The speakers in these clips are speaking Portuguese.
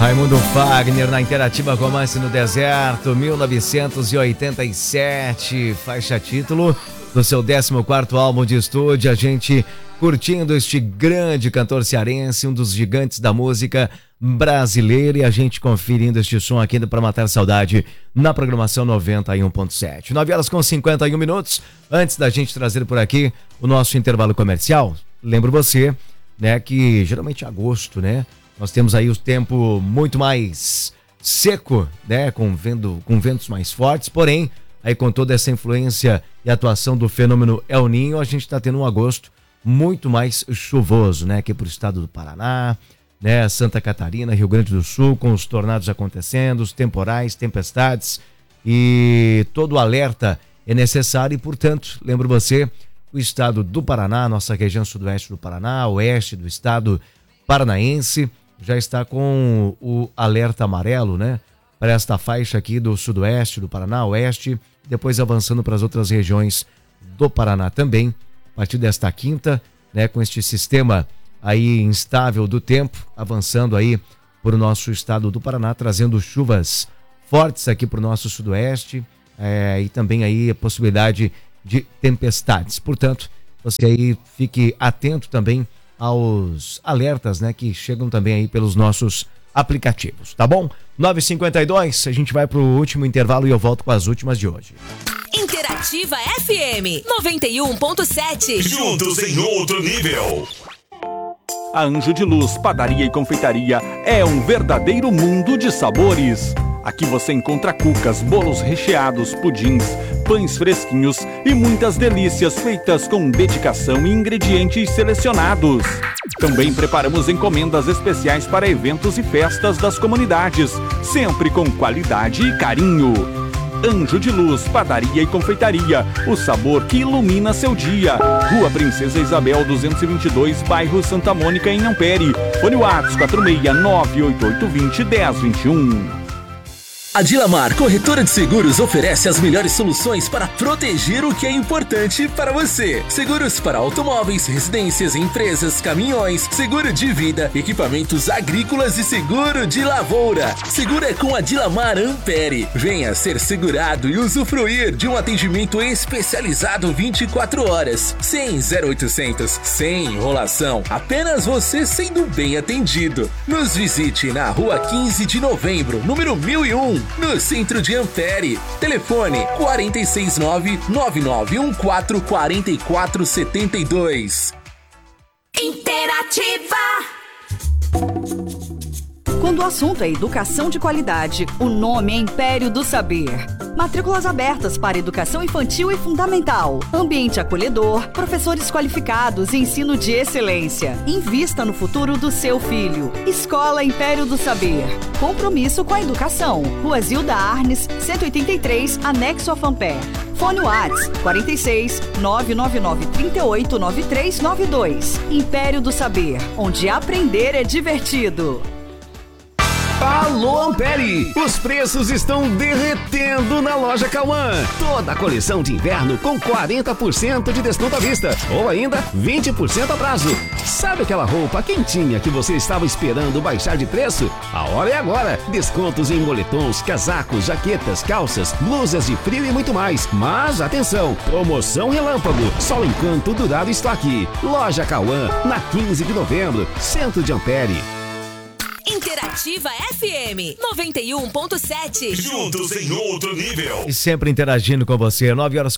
Raimundo Fagner na Interativa Romance no Deserto, 1987, faixa título do seu 14º álbum de estúdio. A gente curtindo este grande cantor cearense, um dos gigantes da música brasileira, e a gente conferindo este som aqui para matar saudade na programação 91.7. 9h51. Antes da gente trazer por aqui o nosso intervalo comercial, lembro você, né, que geralmente em agosto, né, nós temos aí o tempo muito mais seco, né, com ventos mais fortes, porém, aí com toda essa influência e atuação do fenômeno El Niño, a gente está tendo um agosto muito mais chuvoso, né, aqui para o estado do Paraná, né, Santa Catarina, Rio Grande do Sul, com os tornados acontecendo, os temporais, tempestades, e todo o alerta é necessário e, portanto, lembro você, o estado do Paraná, nossa região sudoeste do Paraná, oeste do estado paranaense, já está com o alerta amarelo, né? Para esta faixa aqui do sudoeste do Paraná, oeste, depois avançando para as outras regiões do Paraná também, a partir desta quinta, né? Com este sistema aí instável do tempo, avançando aí para o nosso estado do Paraná, trazendo chuvas fortes aqui para o nosso sudoeste, e também aí a possibilidade de tempestades. Portanto, você aí fique atento também aos alertas, né, que chegam também aí pelos nossos aplicativos, tá bom? 9h52, a gente vai pro último intervalo e eu volto com as últimas de hoje. Interativa FM 91.7. Juntos em outro nível. A Anjo de Luz Padaria e Confeitaria é um verdadeiro mundo de sabores. Aqui você encontra cucas, bolos recheados, pudins, pães fresquinhos e muitas delícias feitas com dedicação e ingredientes selecionados. Também preparamos encomendas especiais para eventos e festas das comunidades, sempre com qualidade e carinho. Anjo de Luz Padaria e Confeitaria, o sabor que ilumina seu dia. Rua Princesa Isabel 222, bairro Santa Mônica, em Ampere. Fone WhatsApp 46988201021. A Dilamar Corretora de Seguros oferece as melhores soluções para proteger o que é importante para você. Seguros para automóveis, residências, empresas, caminhões, seguro de vida, equipamentos agrícolas e seguro de lavoura. Seguro é com a Dilamar Ampere. Venha ser segurado e usufruir de um atendimento especializado 24 horas. Sem 0800, sem enrolação. Apenas você sendo bem atendido. Nos visite na Rua 15 de Novembro, número 1001. No centro de Ampere. Telefone 469-9914-4472. Interativa. Quando o assunto é educação de qualidade, o nome é Império do Saber. Matrículas abertas para educação infantil e fundamental. Ambiente acolhedor, professores qualificados e ensino de excelência. Invista no futuro do seu filho. Escola Império do Saber. Compromisso com a educação. Rua Zilda Arnes, 183, anexo a Fanpé. Fone WhatsApp 46 999 38 9392. Império do Saber, onde aprender é divertido. Alô Ampere! Os preços estão derretendo na loja Cauã. Toda a coleção de inverno com 40% de desconto à vista ou ainda 20% a prazo. Sabe aquela roupa quentinha que você estava esperando baixar de preço? A hora é agora. Descontos em moletons, casacos, jaquetas, calças, blusas de frio e muito mais. Mas atenção, promoção relâmpago, só enquanto durar o estoque. Loja Cauã, na 15 de novembro, centro de Ampere. Interativa FM 91.7. Juntos em outro nível. E sempre interagindo com você.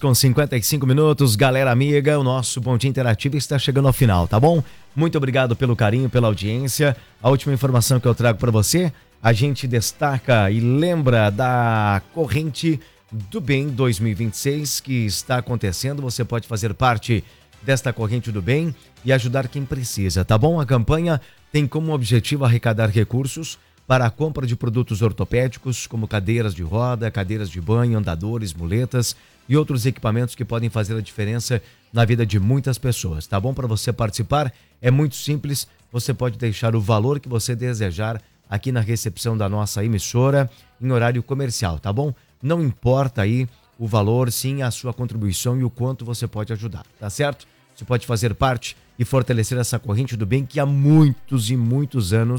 9h55, galera amiga. O nosso Bom Dia Interativo está chegando ao final, tá bom? Muito obrigado pelo carinho, pela audiência. A última informação que eu trago para você, a gente destaca e lembra da Corrente do Bem 2026 que está acontecendo. Você pode fazer parte desta Corrente do Bem e ajudar quem precisa, tá bom? A campanha tem como objetivo arrecadar recursos para a compra de produtos ortopédicos, como cadeiras de roda, cadeiras de banho, andadores, muletas e outros equipamentos que podem fazer a diferença na vida de muitas pessoas, tá bom? Para você participar é muito simples, você pode deixar o valor que você desejar aqui na recepção da nossa emissora em horário comercial, tá bom? Não importa aí o valor, sim a sua contribuição e o quanto você pode ajudar, tá certo? Você pode fazer parte e fortalecer essa corrente do bem que há muitos e muitos anos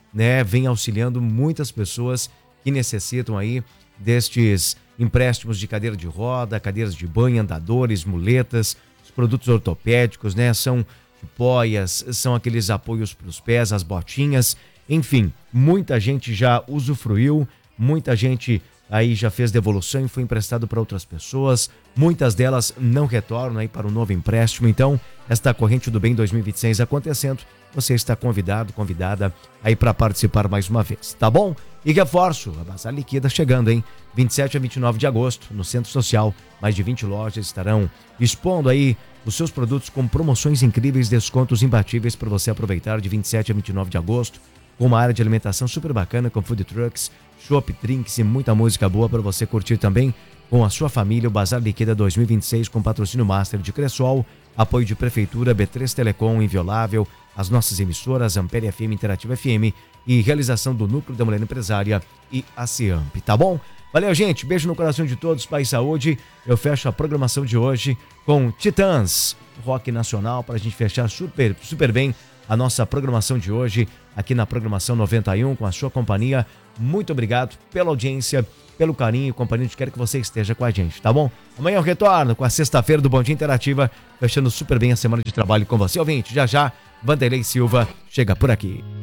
né, vem auxiliando muitas pessoas que necessitam aí destes empréstimos de cadeira de roda, cadeiras de banho, andadores, muletas, os produtos ortopédicos, né, são boias, são aqueles apoios para os pés, as botinhas, enfim, muita gente já usufruiu, muita gente aí já fez devolução e foi emprestado para outras pessoas, muitas delas não retornam aí para um novo empréstimo. Então, esta corrente do bem 2026 acontecendo, você está convidado, convidada aí para participar mais uma vez, tá bom? E reforço, a Bazar Liquida chegando, hein? 27 a 29 de agosto, no Centro Social, mais de 20 lojas estarão expondo aí os seus produtos com promoções incríveis, descontos imbatíveis para você aproveitar de 27 a 29 de agosto, com uma área de alimentação super bacana, com food trucks, chopp, drinks e muita música boa para você curtir também com a sua família. O Bazar Liquida 2026 com patrocínio master de Cressol, apoio de Prefeitura, B3 Telecom, Inviolável, as nossas emissoras Ampere FM, Interativa FM e realização do Núcleo da Mulher Empresária e a CIAMP, tá bom? Valeu, gente, beijo no coração de todos, paz e saúde. Eu fecho a programação de hoje com Titãs, rock nacional, para a gente fechar super bem a nossa programação de hoje, aqui na Programação 91, com a sua companhia. Muito obrigado pela audiência, pelo carinho e companhia. A gente quer que você esteja com a gente, tá bom? Amanhã eu retorno com a sexta-feira do Bom Dia Interativa, fechando super bem a semana de trabalho com você, ouvinte. Já, Vanderlei Silva chega por aqui.